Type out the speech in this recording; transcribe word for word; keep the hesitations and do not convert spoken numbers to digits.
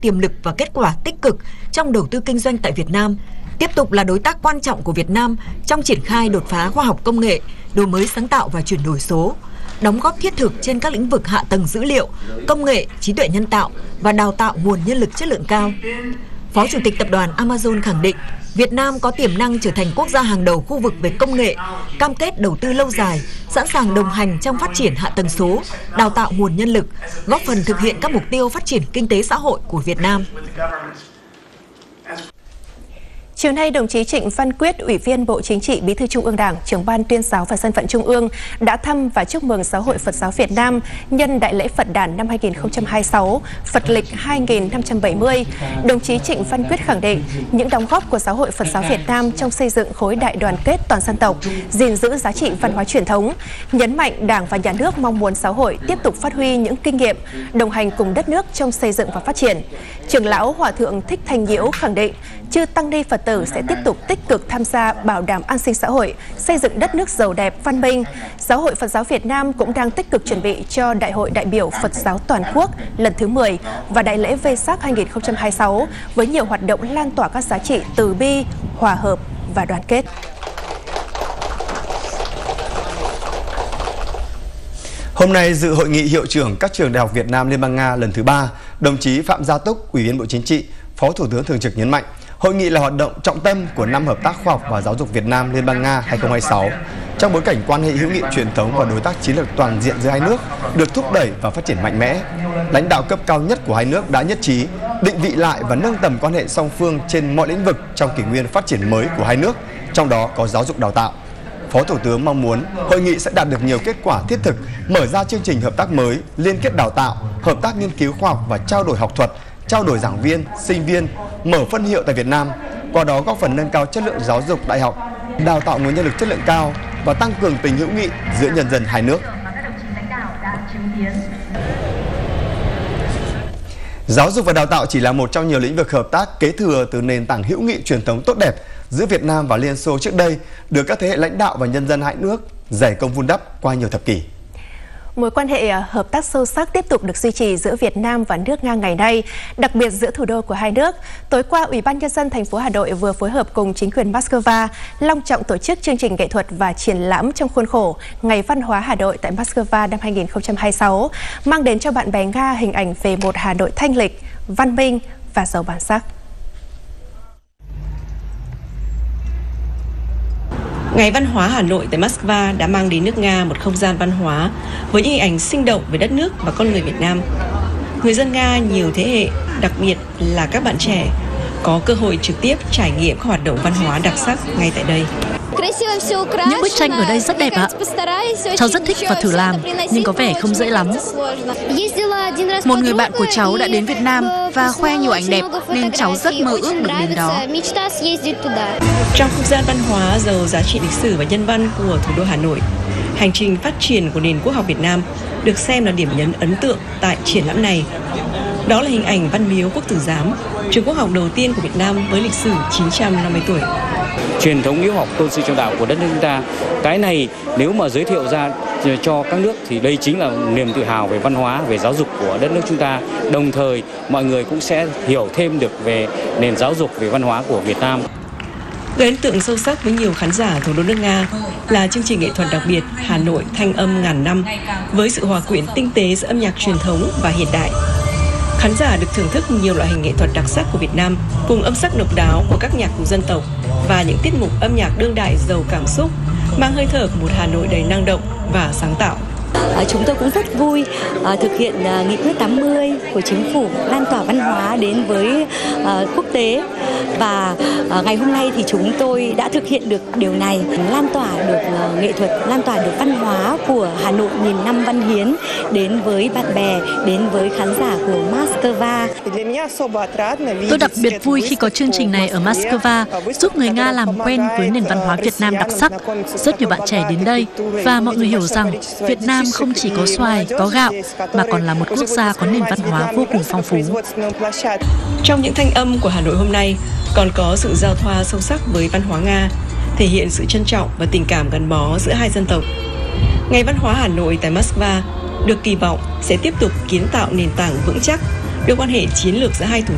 tiềm lực và kết quả tích cực trong đầu tư kinh doanh tại Việt Nam, tiếp tục là đối tác quan trọng của Việt Nam trong triển khai đột phá khoa học công nghệ, đổi mới sáng tạo và chuyển đổi số, đóng góp thiết thực trên các lĩnh vực hạ tầng dữ liệu, công nghệ, trí tuệ nhân tạo và đào tạo nguồn nhân lực chất lượng cao. Phó Chủ tịch Tập đoàn Amazon khẳng định, Việt Nam có tiềm năng trở thành quốc gia hàng đầu khu vực về công nghệ, cam kết đầu tư lâu dài, sẵn sàng đồng hành trong phát triển hạ tầng số, đào tạo nguồn nhân lực, góp phần thực hiện các mục tiêu phát triển kinh tế xã hội của Việt Nam. Chiều nay, đồng chí Trịnh Văn Quyết, Ủy viên Bộ Chính trị, Bí thư Trung ương Đảng, Trưởng ban Tuyên giáo và Dân vận Trung ương đã thăm và chúc mừng Giáo hội Phật giáo Việt Nam nhân Đại lễ Phật đản năm hai nghìn không trăm hai mươi sáu, Phật lịch hai nghìn năm trăm bảy mươi. Đồng chí Trịnh Văn Quyết khẳng định những đóng góp của Giáo hội Phật giáo Việt Nam trong xây dựng khối đại đoàn kết toàn dân tộc, gìn giữ giá trị văn hóa truyền thống, nhấn mạnh Đảng và Nhà nước mong muốn Giáo hội tiếp tục phát huy những kinh nghiệm, đồng hành cùng đất nước trong xây dựng và phát triển. Trưởng lão Hòa thượng Thích Thanh Nhiễu khẳng định chư tăng ni Phật tử sẽ tiếp tục tích cực tham gia bảo đảm an sinh xã hội, xây dựng đất nước giàu đẹp, văn minh. Giáo hội Phật giáo Việt Nam cũng đang tích cực chuẩn bị cho Đại hội đại biểu Phật giáo toàn quốc lần thứ mười và Đại lễ Vesak hai nghìn không trăm hai mươi sáu với nhiều hoạt động lan tỏa các giá trị từ bi, hòa hợp và đoàn kết. Hôm nay dự hội nghị hiệu trưởng các trường Đại học Việt Nam Liên bang Nga lần thứ ba, đồng chí Phạm Gia Túc, Ủy viên Bộ Chính trị, Phó Thủ tướng Thường trực nhấn mạnh, hội nghị là hoạt động trọng tâm của năm hợp tác khoa học và giáo dục Việt Nam Liên bang Nga hai nghìn không trăm hai mươi sáu. Trong bối cảnh quan hệ hữu nghị truyền thống và đối tác chiến lược toàn diện giữa hai nước được thúc đẩy và phát triển mạnh mẽ, lãnh đạo cấp cao nhất của hai nước đã nhất trí định vị lại và nâng tầm quan hệ song phương trên mọi lĩnh vực trong kỷ nguyên phát triển mới của hai nước, trong đó có giáo dục đào tạo. Phó Thủ tướng mong muốn hội nghị sẽ đạt được nhiều kết quả thiết thực, mở ra chương trình hợp tác mới, liên kết đào tạo, hợp tác nghiên cứu khoa học và trao đổi học thuật, trao đổi giảng viên, sinh viên, mở phân hiệu tại Việt Nam, qua đó góp phần nâng cao chất lượng giáo dục đại học, đào tạo nguồn nhân lực chất lượng cao và tăng cường tình hữu nghị giữa nhân dân hai nước. Giáo dục và đào tạo chỉ là một trong nhiều lĩnh vực hợp tác kế thừa từ nền tảng hữu nghị truyền thống tốt đẹp giữa Việt Nam và Liên Xô trước đây, được các thế hệ lãnh đạo và nhân dân hai nước dày công vun đắp qua nhiều thập kỷ. Mối quan hệ hợp tác sâu sắc tiếp tục được duy trì giữa Việt Nam và nước Nga ngày nay, đặc biệt giữa thủ đô của hai nước. Tối qua, Ủy ban Nhân dân thành phố Hà Nội vừa phối hợp cùng chính quyền Moscow long trọng tổ chức chương trình nghệ thuật và triển lãm trong khuôn khổ Ngày Văn hóa Hà Nội tại Moscow năm hai nghìn không trăm hai mươi sáu, mang đến cho bạn bè Nga hình ảnh về một Hà Nội thanh lịch, văn minh và giàu bản sắc. Ngày Văn hóa Hà Nội tại Moscow đã mang đến nước Nga một không gian văn hóa với những hình ảnh sinh động về đất nước và con người Việt Nam. Người dân Nga nhiều thế hệ, đặc biệt là các bạn trẻ, có cơ hội trực tiếp trải nghiệm các hoạt động văn hóa đặc sắc ngay tại đây. Những bức tranh ở đây rất đẹp ạ. Cháu rất thích và thử làm, nhưng có vẻ không dễ lắm. Một người bạn của cháu đã đến Việt Nam và khoe nhiều ảnh đẹp, nên cháu rất mơ ước được đến đó. Trong không gian văn hóa giàu giá trị lịch sử và nhân văn của thủ đô Hà Nội, hành trình phát triển của nền quốc học Việt Nam được xem là điểm nhấn ấn tượng tại triển lãm này. Đó là hình ảnh Văn Miếu Quốc Tử Giám, trường quốc học đầu tiên của Việt Nam với lịch sử chín trăm năm mươi tuổi. Truyền thống miếu học tôn sư trọng đạo của đất nước chúng ta, cái này nếu mà giới thiệu ra cho các nước thì đây chính là niềm tự hào về văn hóa, về giáo dục của đất nước chúng ta. Đồng thời mọi người cũng sẽ hiểu thêm được về nền giáo dục, về văn hóa của Việt Nam. Gây ấn tượng sâu sắc với nhiều khán giả thủ đô nước Nga là chương trình nghệ thuật đặc biệt Hà Nội Thanh âm ngàn năm với sự hòa quyện tinh tế giữa âm nhạc truyền thống và hiện đại. Khán giả được thưởng thức nhiều loại hình nghệ thuật đặc sắc của Việt Nam cùng âm sắc độc đáo của các nhạc cụ dân tộc và những tiết mục âm nhạc đương đại giàu cảm xúc, mang hơi thở của một Hà Nội đầy năng động và sáng tạo. Chúng tôi cũng rất vui thực hiện nghị quyết tám mươi của chính phủ lan tỏa văn hóa đến với quốc tế, và ngày hôm nay thì chúng tôi đã thực hiện được điều này, lan tỏa được nghệ thuật, lan tỏa được văn hóa của Hà Nội nghìn năm văn hiến đến với bạn bè, đến với khán giả của Moscow. Tôi đặc biệt vui khi có chương trình này ở Moscow, giúp người Nga làm quen với nền văn hóa Việt Nam đặc sắc. Rất nhiều bạn trẻ đến đây và mọi người hiểu rằng Việt Nam không chỉ có xoài, có gạo, mà còn là một quốc gia có nền văn hóa vô cùng phong phú. Trong những thanh âm của Hà Nội hôm nay, còn có sự giao thoa sâu sắc với văn hóa Nga, thể hiện sự trân trọng và tình cảm gắn bó giữa hai dân tộc. Ngày Văn hóa Hà Nội tại Moscow được kỳ vọng sẽ tiếp tục kiến tạo nền tảng vững chắc đưa quan hệ chiến lược giữa hai thủ